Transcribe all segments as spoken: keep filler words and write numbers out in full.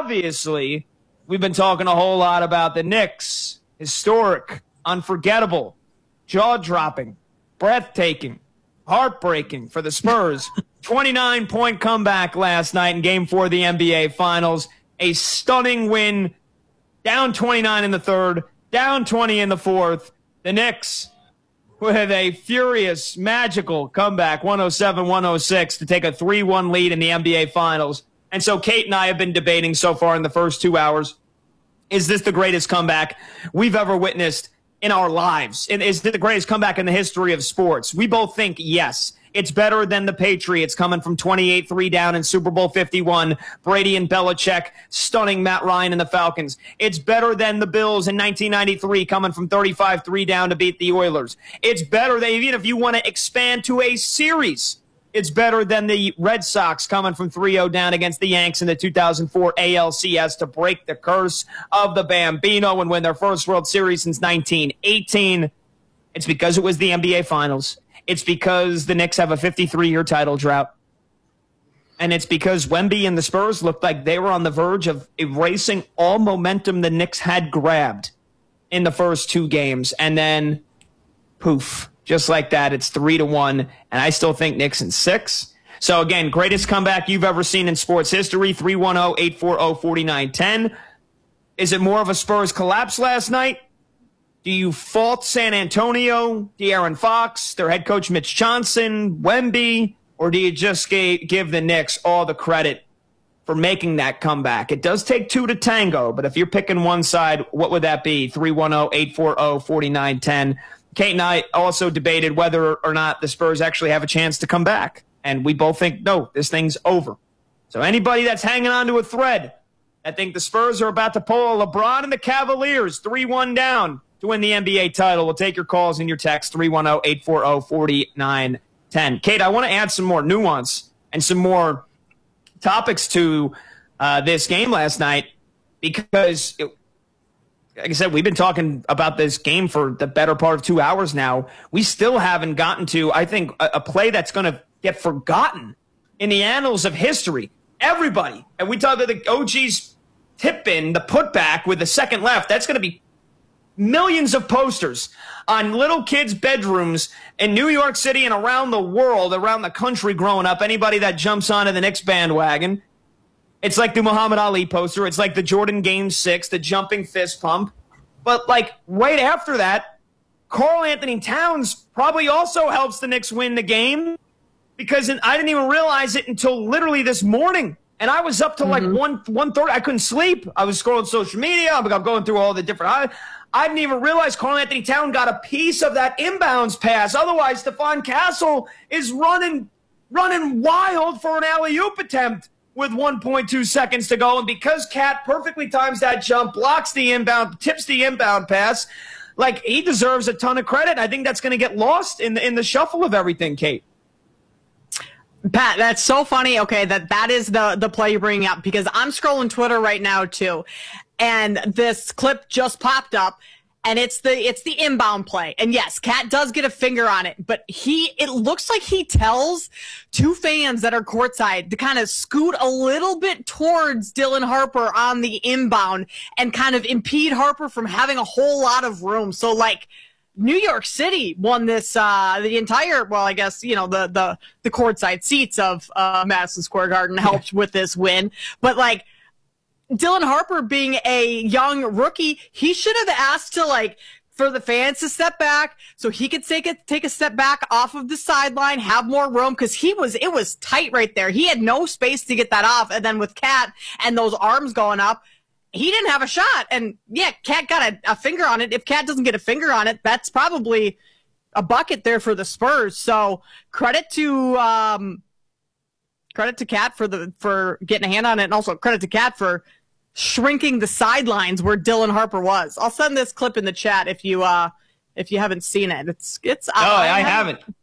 obviously, we've been talking a whole lot about the Knicks. Historic, unforgettable, jaw-dropping, breathtaking, heartbreaking for the Spurs. twenty-nine point comeback last night in Game four of the N B A Finals. A stunning win, down twenty-nine in the third, down twenty in the fourth. The Knicks with a furious, magical comeback, one oh seven one oh six, to take a three one lead in the N B A Finals. And so Kate and I have been debating so far in the first two hours, is this the greatest comeback we've ever witnessed in our lives? And is it the greatest comeback in the history of sports? We both think yes. It's better than the Patriots coming from twenty-eight three down in Super Bowl fifty-one. Brady and Belichick stunning Matt Ryan and the Falcons. It's better than the Bills in nineteen ninety-three coming from thirty-five three down to beat the Oilers. It's better than, even if you want to expand to a series, it's better than the Red Sox coming from three oh down against the Yanks in the two thousand four A L C S to break the curse of the Bambino and win their first World Series since nineteen eighteen. It's because it was the N B A Finals. It's because the Knicks have a fifty-three year title drought. And it's because Wemby and the Spurs looked like they were on the verge of erasing all momentum the Knicks had grabbed in the first two games. And then, poof, just like that, it's three to one. And I still think Knicks in six. So again, greatest comeback you've ever seen in sports history, three one zero, eight four zero, four nine one zero. Is it more of a Spurs collapse last night? Do you fault San Antonio, De'Aaron Fox, their head coach Mitch Johnson, Wemby, or do you just give the Knicks all the credit for making that comeback? It does take two to tango, but if you're picking one side, what would that be? three one zero, eight four zero, four nine one zero. Kate and I also debated whether or not the Spurs actually have a chance to come back, and we both think, no, this thing's over. So anybody that's hanging on to a thread, I think the Spurs are about to pull a LeBron and the Cavaliers three one down to win the N B A title. We'll take your calls and your texts, three one zero, eight four zero, four nine one zero. Kate, I want to add some more nuance and some more topics to uh, this game last night because, it, like I said, we've been talking about this game for the better part of two hours now. We still haven't gotten to, I think, a, a play that's going to get forgotten in the annals of history. Everybody, and we talk about the O G's tip-in, the putback with the second left, that's going to be millions of posters on little kids' bedrooms in New York City and around the world, around the country growing up. Anybody that jumps onto the Knicks bandwagon. It's like the Muhammad Ali poster. It's like the Jordan Game six, the jumping fist pump. But, like, right after that, Karl Anthony Towns probably also helps the Knicks win the game because I didn't even realize it until literally this morning. And I was up to like mm-hmm. one one thirty. I couldn't sleep. I was scrolling social media. I'm going through all the different. I, I didn't even realize Karl Anthony Towns got a piece of that inbounds pass. Otherwise, Stephon Castle is running running wild for an alley-oop attempt with one point two seconds to go. And because Cat perfectly times that jump, blocks the inbound, tips the inbound pass, like he deserves a ton of credit. I think that's going to get lost in the, in the shuffle of everything, Kate. Pat, that's so funny. Okay, that that is the the play you're bringing up because I'm scrolling Twitter right now too, and this clip just popped up, and it's the it's the inbound play. And yes, Cat does get a finger on it, but he it looks like he tells two fans that are courtside to kind of scoot a little bit towards Dylan Harper on the inbound and kind of impede Harper from having a whole lot of room. So like, New York City won this, uh, the entire, well, I guess, you know, the, the, the courtside seats of, uh, Madison Square Garden helped yeah. with this win. But like Dylan Harper being a young rookie, he should have asked to like, for the fans to step back so he could take a, take a step back off of the sideline, have more room. Cause he was, it was tight right there. He had no space to get that off. And then with Cat and those arms going up, he didn't have a shot. And yeah, Cat got a, a finger on it. If Cat doesn't get a finger on it, that's probably a bucket there for the Spurs. So credit to um, credit to Cat for the for getting a hand on it, and also credit to Cat for shrinking the sidelines where Dylan Harper was. I'll send this clip in the chat if you uh, if you haven't seen it. It's it's. Oh, I, I haven't. haven't.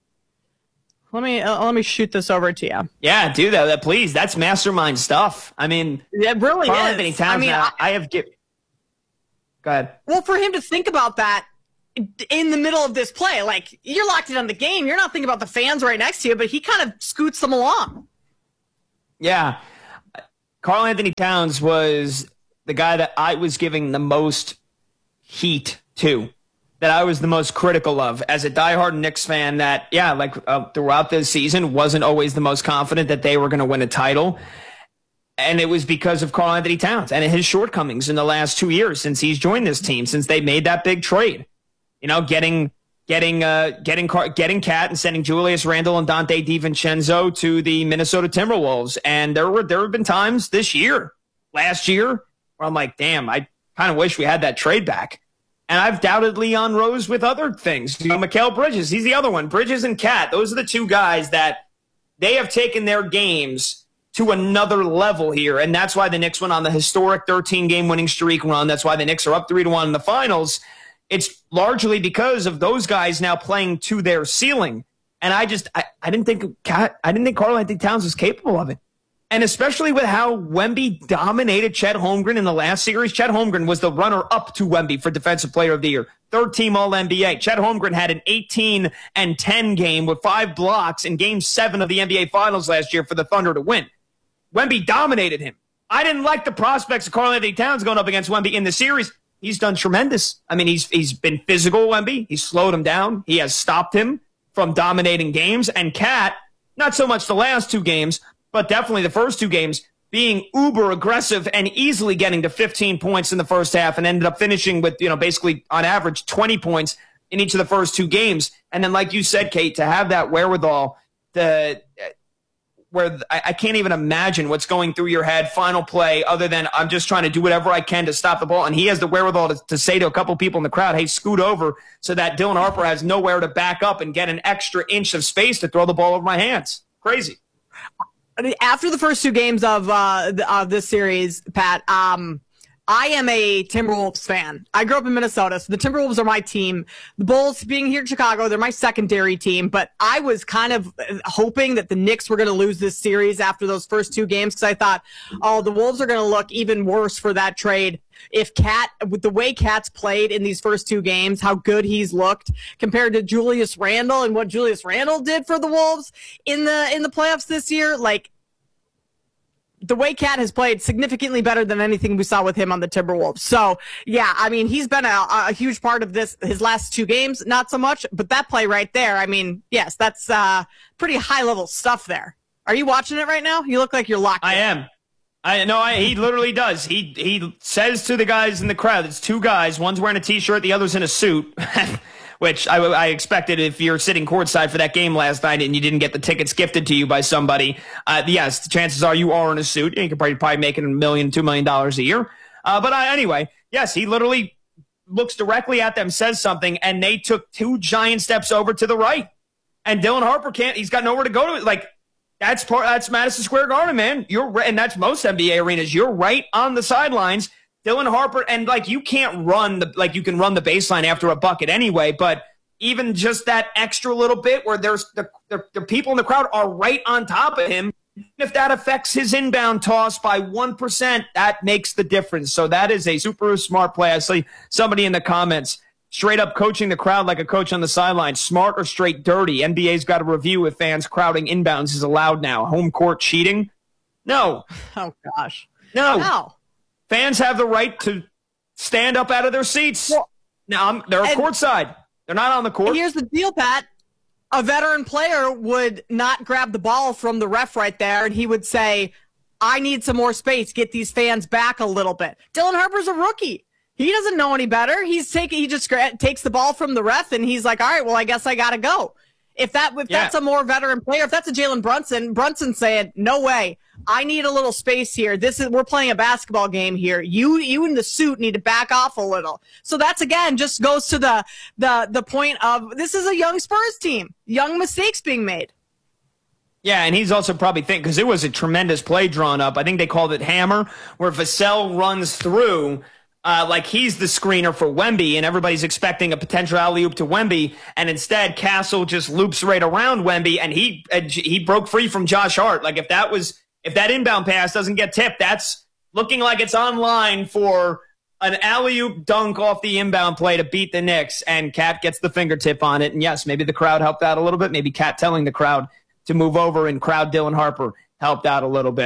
Let me uh, let me shoot this over to you. Yeah, do that, that please. That's mastermind stuff. I mean, it really Karl is. Anthony Towns, I mean, I, I have get. Go ahead. Well, for him to think about that in the middle of this play, like you're locked in on the game, you're not thinking about the fans right next to you, but he kind of scoots them along. Yeah, Karl-Anthony Towns was the guy that I was giving the most heat to, that I was the most critical of as a diehard Knicks fan that, yeah, like uh, throughout the season wasn't always the most confident that they were going to win a title. And it was because of Karl-Anthony Towns and his shortcomings in the last two years since he's joined this team, since they made that big trade. You know, getting getting uh, getting getting Cat and sending Julius Randle and Dante DiVincenzo to the Minnesota Timberwolves. And there were there have been times this year, last year, where I'm like, damn, I kind of wish we had that trade back. And I've doubted Leon Rose with other things. You know, Mikal Bridges, he's the other one. Bridges and Cat, those are the two guys that they have taken their games to another level here. And that's why the Knicks went on the historic thirteen-game winning streak run. That's why the Knicks are up three to one in the finals. It's largely because of those guys now playing to their ceiling. And I just, I, I didn't think Cat, I didn't think Karl-Anthony Towns was capable of it. And especially with how Wemby dominated Chet Holmgren in the last series. Chet Holmgren was the runner-up to Wemby for Defensive Player of the Year. Third-team All N B A. Chet Holmgren had an eighteen and ten game with five blocks in Game seven of the N B A Finals last year for the Thunder to win. Wemby dominated him. I didn't like the prospects of Karl-Anthony Towns going up against Wemby in the series. He's done tremendous. I mean, he's he's been physical, Wemby. He's slowed him down. He has stopped him from dominating games. And Cat, not so much the last two games, but definitely the first two games, being uber aggressive and easily getting to fifteen points in the first half and ended up finishing with, you know, basically on average twenty points in each of the first two games. And then, like you said, Kate, to have that wherewithal, the where I, I can't even imagine what's going through your head, final play, other than I'm just trying to do whatever I can to stop the ball. And he has the wherewithal to, to say to a couple people in the crowd, hey, scoot over, so that Dylan Harper has nowhere to back up and get an extra inch of space to throw the ball over my hands. Crazy. I mean, after the first two games of uh, of this series, Pat, um, I am a Timberwolves fan. I grew up in Minnesota, so the Timberwolves are my team. The Bulls, being here in Chicago, they're my secondary team. But I was kind of hoping that the Knicks were going to lose this series after those first two games, because I thought, oh, the Wolves are going to look even worse for that trade. If Cat, with the way Cat's played in these first two games, how good he's looked compared to Julius Randle and what Julius Randle did for the Wolves in the in the playoffs this year, like, the way Cat has played significantly better than anything we saw with him on the Timberwolves. So, yeah, I mean, he's been a, a huge part of this, his last two games, not so much, but that play right there, I mean, yes, that's uh, pretty high-level stuff there. Are you watching it right now? You look like you're locked in. I am. I know. I, he literally does. He he says to the guys in the crowd, it's two guys, one's wearing a T-shirt, the other's in a suit, which I, I expected if you're sitting courtside for that game last night and you didn't get the tickets gifted to you by somebody. Uh, yes, the chances are you are in a suit. You could probably, probably make a million, two million dollars a year. Uh, but I, anyway, yes, he literally looks directly at them, says something, and they took two giant steps over to the right. And Dylan Harper can't. He's got nowhere to go to. Like, that's part. That's Madison Square Garden, man. You're right, and that's most N B A arenas. You're right on the sidelines. Dylan Harper, and like you can't run the like you can run the baseline after a bucket anyway, but even just that extra little bit where there's the, the, the people in the crowd are right on top of him. If that affects his inbound toss by one percent, that makes the difference. So that is a super smart play. I see somebody in the comments straight up coaching the crowd like a coach on the sideline. Smart or straight dirty? N B A's got a review if fans crowding inbounds is allowed now. Home court cheating? No. Oh, gosh. No. No. Fans have the right to stand up out of their seats. Well, now, I'm, they're courtside. They're not on the court. Here's the deal, Pat. A veteran player would not grab the ball from the ref right there, and he would say, I need some more space. Get these fans back a little bit. Dylan Harper's a rookie. He doesn't know any better. He's taking. He just gra- takes the ball from the ref, and he's like, all right, well, I guess I got to go. If that if yeah. that's a more veteran player, if that's a Jalen Brunson, Brunson saying, no way. I need a little space here. This is we're playing a basketball game here. You you in the suit need to back off a little. So that's again just goes to the the the point of this is a young Spurs team. Young mistakes being made. Yeah, and he's also probably thinking, because it was a tremendous play drawn up. I think they called it hammer, where Vassell runs through uh, like he's the screener for Wemby, and everybody's expecting a potential alley-oop to Wemby, and instead Castle just loops right around Wemby, and he uh, he broke free from Josh Hart. Like if that was if that inbound pass doesn't get tipped, that's looking like it's on line for an alley-oop dunk off the inbound play to beat the Knicks, and Cat gets the fingertip on it. And yes, maybe the crowd helped out a little bit. Maybe Cat telling the crowd to move over and crowd Dylan Harper helped out a little bit.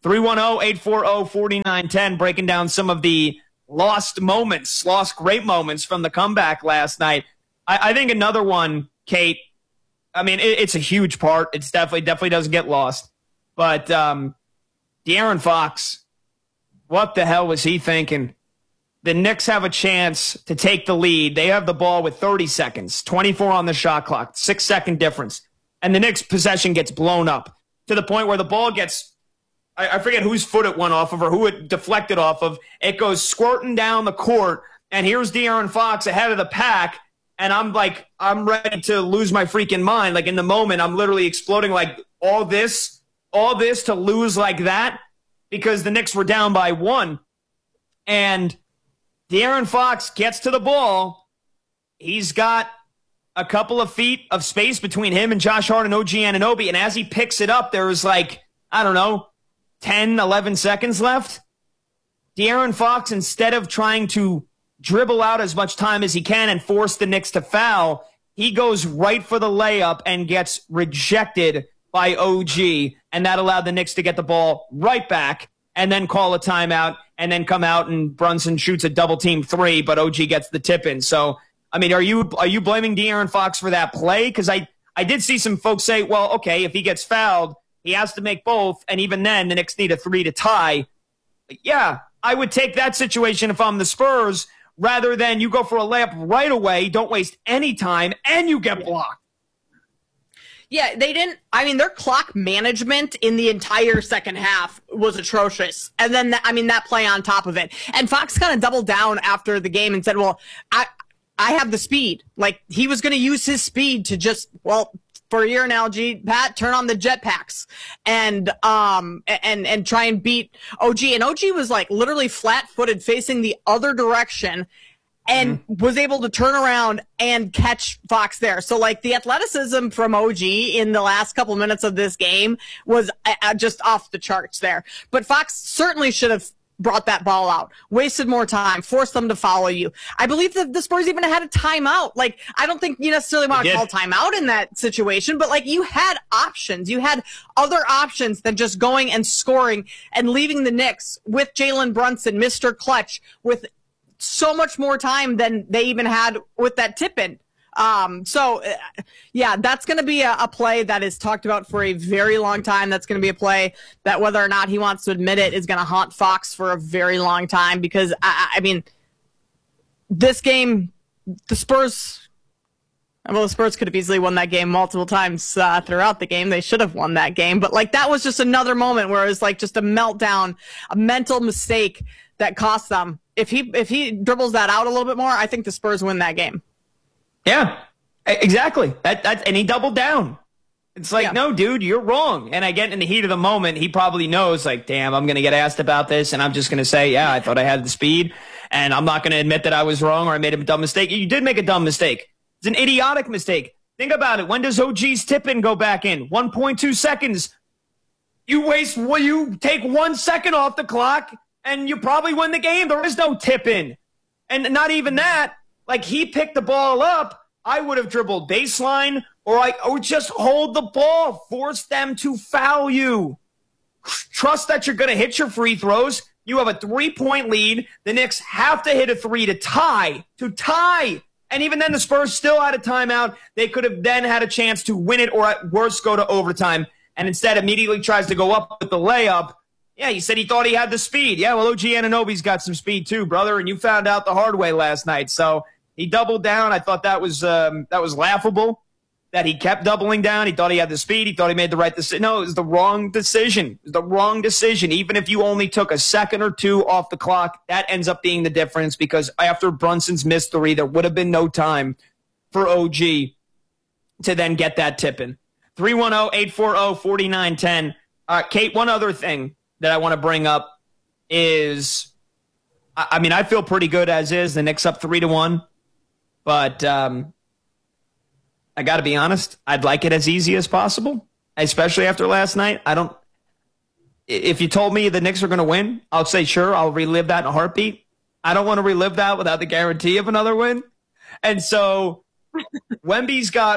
three one zero, eight four zero, four nine one zero, breaking down some of the lost moments, lost great moments from the comeback last night. I, I think another one, Kate, I mean, it, it's a huge part. It's definitely, definitely doesn't get lost. But um, De'Aaron Fox, what the hell was he thinking? The Knicks have a chance to take the lead. They have the ball with thirty seconds, twenty-four on the shot clock, six-second difference. And the Knicks' possession gets blown up to the point where the ball gets, I, I forget whose foot it went off of or who it deflected off of. It goes squirting down the court, and here's De'Aaron Fox ahead of the pack. And I'm like, I'm ready to lose my freaking mind. Like in the moment, I'm literally exploding like all this, all this to lose like that because the Knicks were down by one. And De'Aaron Fox gets to the ball. He's got a couple of feet of space between him and Josh Hart and O G Anunoby. And as he picks it up, there was like, I don't know, ten, eleven seconds left. De'Aaron Fox, instead of trying to dribble out as much time as he can and force the Knicks to foul, he goes right for the layup and gets rejected by O G, and that allowed the Knicks to get the ball right back and then call a timeout and then come out and Brunson shoots a double-team three, but O G gets the tip in. So, I mean, are you are you blaming De'Aaron Fox for that play? Because I, I did see some folks say, well, okay, if he gets fouled, he has to make both, and even then the Knicks need a three to tie. But yeah, I would take that situation if I'm the Spurs, rather than you go for a layup right away, don't waste any time, and you get blocked. Yeah, they didn't. I mean, their clock management in the entire second half was atrocious. And then, that, I mean, that play on top of it. And Fox kind of doubled down after the game and said, well, I I have the speed. Like, he was going to use his speed to just, well, for your analogy, Pat, turn on the jetpacks and um and and try and beat O G. And O G was like literally flat-footed, facing the other direction, and mm-hmm. was able to turn around and catch Fox there. So like the athleticism from O G in the last couple minutes of this game was uh, just off the charts there. But Fox certainly should have brought that ball out, wasted more time, forced them to follow you. I believe that the Spurs even had a timeout. Like, I don't think you necessarily want to call timeout in that situation, but like you had options. You had other options than just going and scoring and leaving the Knicks with Jalen Brunson, Mister Clutch, with so much more time than they even had with that tip-in. Um, so, uh, yeah, that's going to be a, a play that is talked about for a very long time. That's going to be a play that, whether or not he wants to admit it, is going to haunt Fox for a very long time because, I, I mean, this game, the Spurs, well, the Spurs could have easily won that game multiple times uh, throughout the game. They should have won that game. But, like, that was just another moment where it was, like, just a meltdown, a mental mistake that cost them. If he if he dribbles that out a little bit more, I think the Spurs win that game. Yeah, exactly. That, that, and he doubled down. It's like, yeah. No, dude, you're wrong. And I get in the heat of the moment, he probably knows, like, damn, I'm going to get asked about this, and I'm just going to say, yeah, I thought I had the speed, and I'm not going to admit that I was wrong or I made a dumb mistake. You did make a dumb mistake. It's an idiotic mistake. Think about it. When does O G's tip-in go back in? one point two seconds. You waste, well, you take one second off the clock, and you probably win the game. There is no tip-in. And not even that. Like, he picked the ball up, I would have dribbled baseline, or I or just hold the ball, force them to foul you. Trust that you're going to hit your free throws. You have a three-point lead. The Knicks have to hit a three to tie, to tie. And even then, the Spurs still had a timeout. They could have then had a chance to win it or at worst go to overtime. And instead, immediately tries to go up with the layup. Yeah, he said he thought he had the speed. Yeah, well, O G Anunoby's got some speed too, brother, and you found out the hard way last night. So he doubled down. I thought that was um, that was laughable that he kept doubling down. He thought he had the speed. He thought he made the right decision. No, it was the wrong decision. It was the wrong decision. Even if you only took a second or two off the clock, that ends up being the difference because after Brunson's missed three, there would have been no time for O G to then get that tip in. three one zero, eight four zero, four nine one zero. Uh, Kate, one other thing that I want to bring up is, I, I mean, I feel pretty good as is. The Knicks up three to one. But um, I got to be honest, I'd like it as easy as possible, especially after last night. I don't. If you told me the Knicks are going to win, I'll say sure, I'll relive that in a heartbeat. I don't want to relive that without the guarantee of another win. And so Wemby's got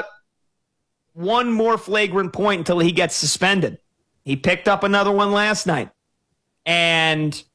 one more flagrant point until he gets suspended. He picked up another one last night. And